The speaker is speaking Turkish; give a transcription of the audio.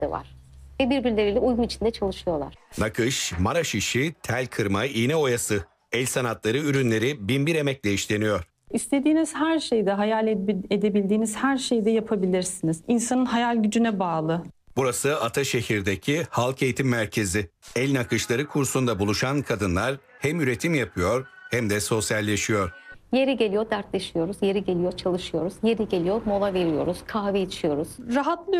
var. Ve birbirleriyle uyum içinde çalışıyorlar. Nakış, Maraş işi, tel kırma, iğne oyası, el sanatları ürünleri binbir emekle işleniyor. İstediğiniz her şeyde, hayal edebildiğiniz her şeyde yapabilirsiniz. İnsanın hayal gücüne bağlı. Burası Ataşehir'deki Halk Eğitim Merkezi. El nakışları kursunda buluşan kadınlar hem üretim yapıyor hem de sosyalleşiyor. Yeri geliyor dertleşiyoruz, yeri geliyor çalışıyoruz, yeri geliyor mola veriyoruz, kahve içiyoruz. Rahatlıyor.